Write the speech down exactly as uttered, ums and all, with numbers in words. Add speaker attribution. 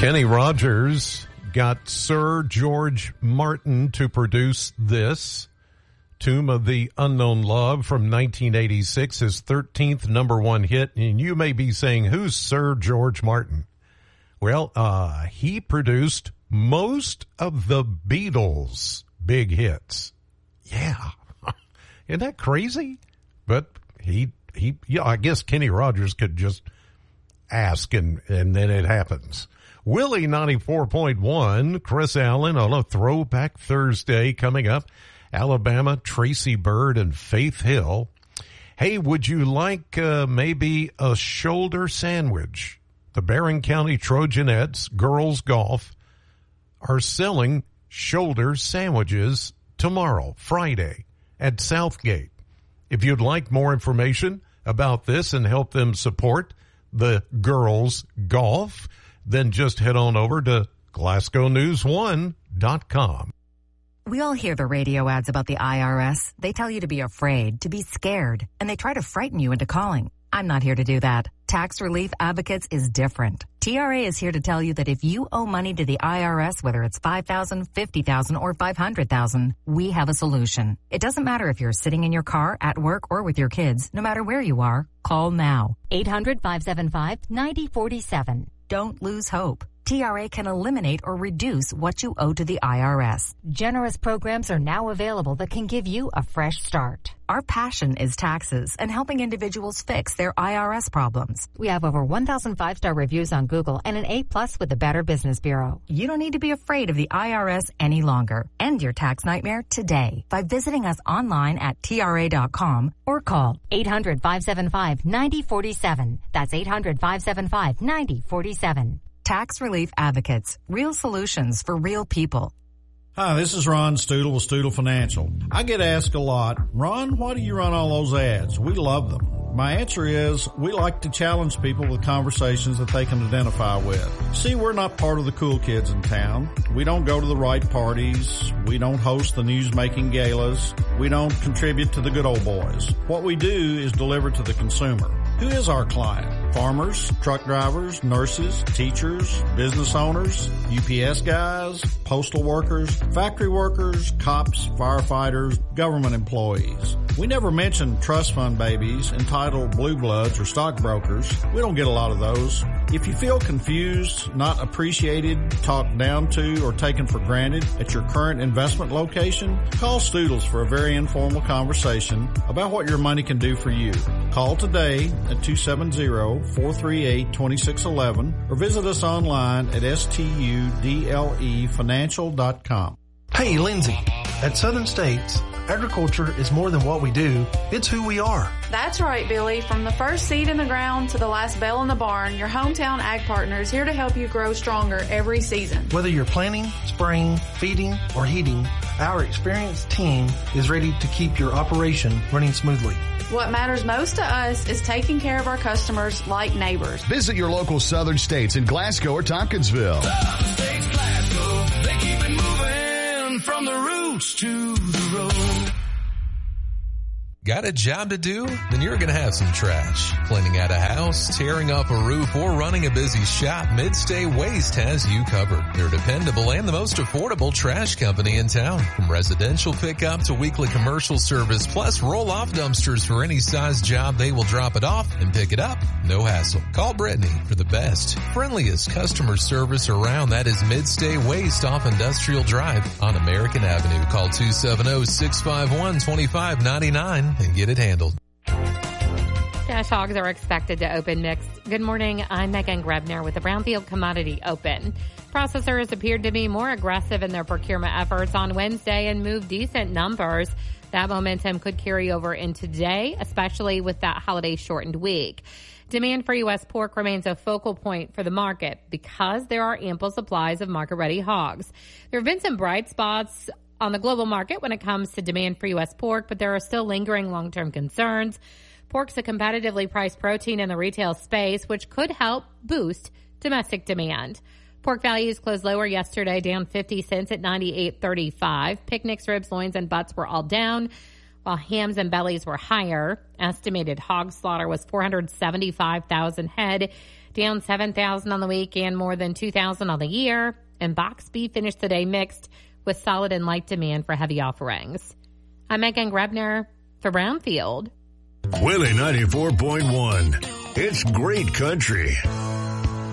Speaker 1: Kenny Rogers got Sir George Martin to produce this, Tomb of the Unknown Love from nineteen eighty-six, his thirteenth number one hit. And you may be saying, who's Sir George Martin? Well, uh, he produced most of the Beatles' big hits. Yeah. Isn't that crazy? But he, he, yeah, I guess Kenny Rogers could just ask and, and then it happens. Willie ninety-four point one, Chris Allen on a Throwback Thursday coming up. Alabama, Tracy Bird and Faith Hill. Hey, would you like uh, maybe a shoulder sandwich? The Barron County Trojanettes girls golf are selling shoulder sandwiches tomorrow, Friday, at Southgate. If you'd like more information about this and help them support the girls golf, then just head on over to Glasgow News one dot com.
Speaker 2: We all hear the radio ads about the I R S. They tell you to be afraid, to be scared, and they try to frighten you into calling. I'm not here to do that. Tax Relief Advocates is different. T R A is here to tell you that if you owe money to the I R S, whether it's five thousand dollars, fifty thousand dollars, or five hundred thousand dollars, we have a solution. It doesn't matter if you're sitting in your car, at work, or with your kids. No matter where you are, call now.
Speaker 3: eight hundred, five seven five, nine zero four seven.
Speaker 2: Don't lose hope. T R A can eliminate or reduce what you owe to the I R S.
Speaker 3: Generous programs are now available that can give you a fresh start.
Speaker 2: Our passion is taxes and helping individuals fix their I R S problems.
Speaker 3: We have over one thousand five-star reviews on Google and an A plus with the Better Business Bureau.
Speaker 2: You don't need to be afraid of the I R S any longer. End your tax nightmare today by visiting us online at T R A dot com or call
Speaker 3: eight hundred, five seven five, nine zero four seven. That's eight hundred, five seven five, nine zero four seven.
Speaker 2: Tax Relief Advocates. Real solutions for real people.
Speaker 4: Hi, this is Ron Stoodle with Stoodle Financial. I get asked a lot, Ron, why do you run all those ads? We love them. My answer is we like to challenge people with conversations that they can identify with. See, we're not part of the cool kids in town. We don't go to the right parties. We don't host the news-making galas. We don't contribute to the good old boys. What we do is deliver to the consumer. Who is our client? Farmers, truck drivers, nurses, teachers, business owners, U P S guys, postal workers, factory workers, cops, firefighters, government employees. We never mention trust fund babies, entitled blue bloods, or stockbrokers. We don't get a lot of those. If you feel confused, not appreciated, talked down to, or taken for granted at your current investment location, call Stoodles for a very informal conversation about what your money can do for you. Call today at two seven zero, four three eight, two six one one or visit us online at studle financial dot com.
Speaker 5: Hey, Lindsay, at Southern States, agriculture is more than what we do, it's who we are.
Speaker 6: That's right, Billy. From the first seed in the ground to the last bell in the barn, your hometown ag partner is here to help you grow stronger every season.
Speaker 5: Whether you're planting, spraying, feeding, or heating, our experienced team is ready to keep your operation running smoothly.
Speaker 6: What matters most to us is taking care of our customers like neighbors.
Speaker 7: Visit your local Southern States in Glasgow or Tompkinsville.
Speaker 8: Southern States Glasgow, they keep it moving from the roots to the road.
Speaker 9: Got a job to do? Then you're going to have some trash. Cleaning out a house, tearing up a roof, or running a busy shop, Midstay Waste has you covered. They're dependable and the most affordable trash company in town. From residential pickup to weekly commercial service, plus roll-off dumpsters for any size job, they will drop it off and pick it up. No hassle. Call Brittany for the best, friendliest customer service around. That is Midstay Waste off Industrial Drive on American Avenue. Call two seven zero, six five one, two five nine nine. And get it handled.
Speaker 10: Cash hogs are expected to open mixed. Good morning. I'm Megan Grebner with the Brownfield Commodity Open. Processors appeared to be more aggressive in their procurement efforts on Wednesday and moved decent numbers. That momentum could carry over into today, especially with that holiday shortened week. Demand for U S pork remains a focal point for the market because there are ample supplies of market-ready hogs. There have been some bright spots on the global market when it comes to demand for U S pork, but there are still lingering long-term concerns. Pork's a competitively priced protein in the retail space, which could help boost domestic demand. Pork values closed lower yesterday, down fifty cents at ninety-eight thirty-five. Picnics, ribs, loins, and butts were all down, while hams and bellies were higher. Estimated hog slaughter was four hundred seventy-five thousand head, down seven thousand on the week and more than two thousand on the year. And box beef finished the day mixed with solid and light demand for heavy offerings. I'm Megan Grebner for Brownfield.
Speaker 11: Willie ninety-four point one. It's great country.